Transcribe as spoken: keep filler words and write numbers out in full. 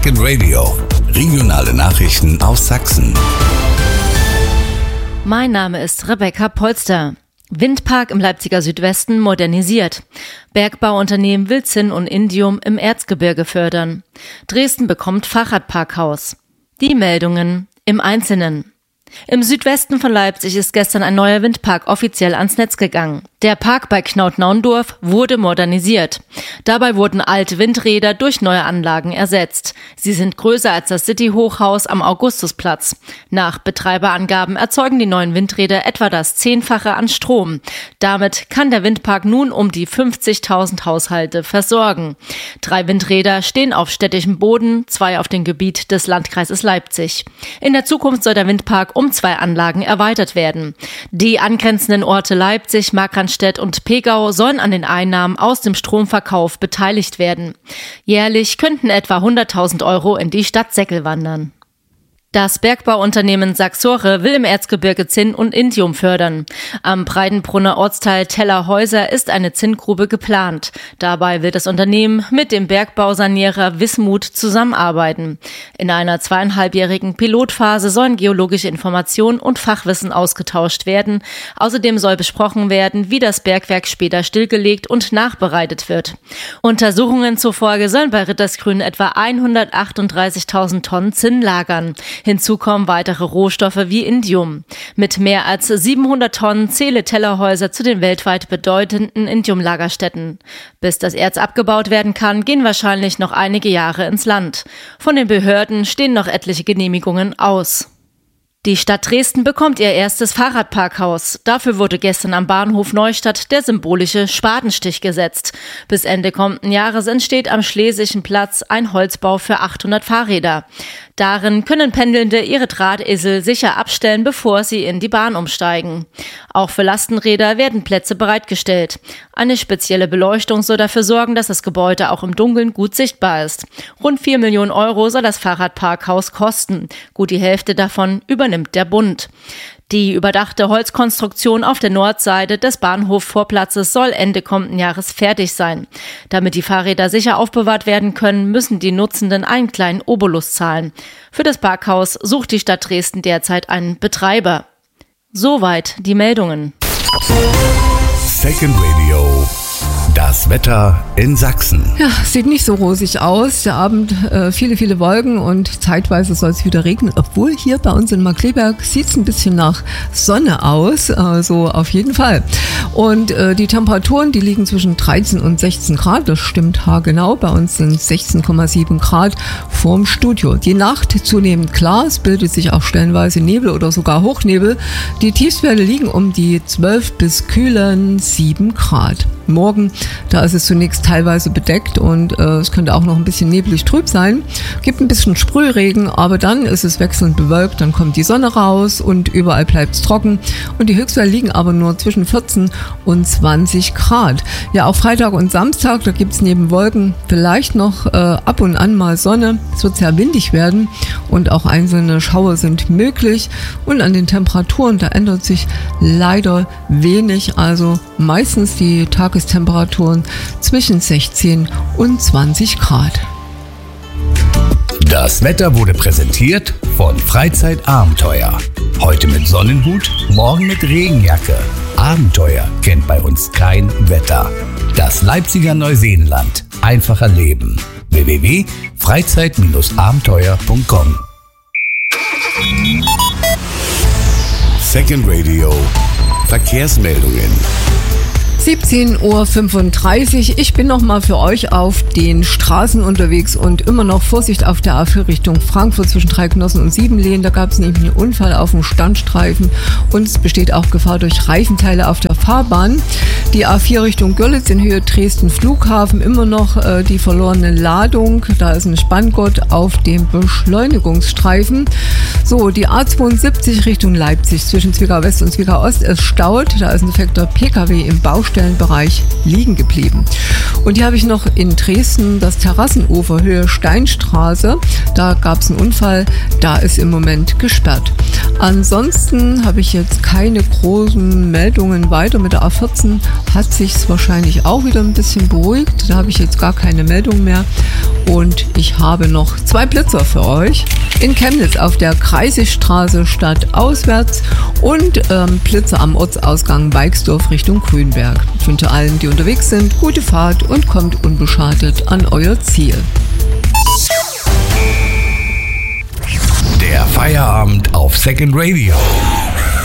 Second Radio. Regionale Nachrichten aus Sachsen. Mein Name ist Rebecca Polster. Windpark im Leipziger Südwesten modernisiert. Bergbauunternehmen will Zinn und Indium im Erzgebirge fördern. Dresden bekommt Fahrradparkhaus. Die Meldungen im Einzelnen. Im Südwesten von Leipzig ist gestern ein neuer Windpark offiziell ans Netz gegangen. Der Park bei Knaut-Naundorf wurde modernisiert. Dabei wurden alte Windräder durch neue Anlagen ersetzt. Sie sind größer als das City-Hochhaus am Augustusplatz. Nach Betreiberangaben erzeugen die neuen Windräder etwa das Zehnfache an Strom. Damit kann der Windpark nun um die fünfzigtausend Haushalte versorgen. Drei Windräder stehen auf städtischem Boden, zwei auf dem Gebiet des Landkreises Leipzig. In der Zukunft soll der Windpark um zwei Anlagen erweitert werden. Die angrenzenden Orte Leipzig, Markranstädt und Pegau sollen an den Einnahmen aus dem Stromverkauf beteiligt werden. Jährlich könnten etwa hunderttausend Euro in die Stadtsäckel wandern. Das Bergbauunternehmen Saxore will im Erzgebirge Zinn und Indium fördern. Am Breidenbrunner Ortsteil Tellerhäuser ist eine Zinngrube geplant. Dabei will das Unternehmen mit dem Bergbausanierer Wismut zusammenarbeiten. In einer zweieinhalbjährigen Pilotphase sollen geologische Informationen und Fachwissen ausgetauscht werden. Außerdem soll besprochen werden, wie das Bergwerk später stillgelegt und nachbereitet wird. Untersuchungen zufolge sollen bei Rittersgrün etwa hundertachtunddreißigtausend Tonnen Zinn lagern. Hinzu kommen weitere Rohstoffe wie Indium. Mit mehr als siebenhundert Tonnen zähle Tellerhäuser zu den weltweit bedeutenden Indiumlagerstätten. Bis das Erz abgebaut werden kann, gehen wahrscheinlich noch einige Jahre ins Land. Von den Behörden stehen noch etliche Genehmigungen aus. Die Stadt Dresden bekommt ihr erstes Fahrradparkhaus. Dafür wurde gestern am Bahnhof Neustadt der symbolische Spatenstich gesetzt. Bis Ende kommenden Jahres entsteht am Schlesischen Platz ein Holzbau für achthundert Fahrräder. Darin können Pendelnde ihre Drahtesel sicher abstellen, bevor sie in die Bahn umsteigen. Auch für Lastenräder werden Plätze bereitgestellt. Eine spezielle Beleuchtung soll dafür sorgen, dass das Gebäude auch im Dunkeln gut sichtbar ist. Rund vier Millionen Euro soll das Fahrradparkhaus kosten. Gut die Hälfte davon übernimmt der Bund. Die überdachte Holzkonstruktion auf der Nordseite des Bahnhofvorplatzes soll Ende kommenden Jahres fertig sein. Damit die Fahrräder sicher aufbewahrt werden können, müssen die Nutzenden einen kleinen Obolus zahlen. Für das Parkhaus sucht die Stadt Dresden derzeit einen Betreiber. Soweit die Meldungen. Second Radio. Das Wetter in Sachsen. Ja, sieht nicht so rosig aus. Der Abend äh, viele, viele Wolken und zeitweise soll es wieder regnen. Obwohl hier bei uns in Markkleeberg sieht es ein bisschen nach Sonne aus. Also auf jeden Fall. Und äh, die Temperaturen, die liegen zwischen dreizehn und sechzehn Grad. Das stimmt haargenau. Bei uns sind sechzehn Komma sieben Grad vorm Studio. Die Nacht zunehmend klar. Es bildet sich auch stellenweise Nebel oder sogar Hochnebel. Die Tiefstwerte liegen um die zwölf bis kühlen sieben Grad. Morgen, da ist es zunächst teilweise bedeckt und äh, es könnte auch noch ein bisschen neblig trüb sein. Gibt ein bisschen Sprühregen, aber dann ist es wechselnd bewölkt, dann kommt die Sonne raus und überall bleibt es trocken. Und die Höchstwerte liegen aber nur zwischen vierzehn und zwanzig Grad. Ja, auch Freitag und Samstag, da gibt es neben Wolken vielleicht noch äh, ab und an mal Sonne. Es wird sehr windig werden und auch einzelne Schauer sind möglich. Und an den Temperaturen, da ändert sich leider wenig. Also meistens die Tage Temperaturen zwischen sechzehn und zwanzig Grad. Das Wetter wurde präsentiert von Freizeitabenteuer. Heute mit Sonnenhut, morgen mit Regenjacke. Abenteuer kennt bei uns kein Wetter. Das Leipziger Neuseenland. Einfacher Leben. w w w punkt freizeit abenteuer punkt com Second Radio. Verkehrsmeldungen. siebzehn Uhr fünfunddreißig. Ich bin noch mal für euch auf den Straßen unterwegs und immer noch Vorsicht auf der A vier Richtung Frankfurt zwischen Dreigenossen und Siebenlehen. Da gab es nämlich einen Unfall auf dem Standstreifen und es besteht auch Gefahr durch Reifenteile auf der Fahrbahn. Die A vier Richtung Görlitz in Höhe Dresden Flughafen immer noch äh, die verlorene Ladung. Da ist ein Spanngurt auf dem Beschleunigungsstreifen. So, die A zweiundsiebzig Richtung Leipzig zwischen Zwickau West und Zwickau Ost ist staut. Da ist ein defekter P K W im Baustellenbereich liegen geblieben. Und hier habe ich noch in Dresden das Terrassenufer Höhe Steinstraße. Da gab es einen Unfall. Da ist im Moment gesperrt. Ansonsten habe ich jetzt keine großen Meldungen weiter. Mit der A vierzehn hat sich es wahrscheinlich auch wieder ein bisschen beruhigt. Da habe ich jetzt gar keine Meldung mehr. Und ich habe noch zwei Blitzer für euch. In Chemnitz auf der Kreisigstraße stadtauswärts und ähm, Blitzer am Ortsausgang Weixdorf Richtung Grünberg. Ich wünsche allen, die unterwegs sind, gute Fahrt und kommt unbeschadet an euer Ziel. Der Feierabend auf Second Radio.